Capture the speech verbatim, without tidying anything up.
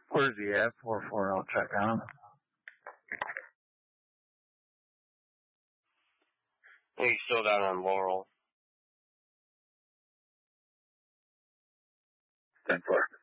Where's he at? four four, I'll check on him. He's still down on Laurel. ten four.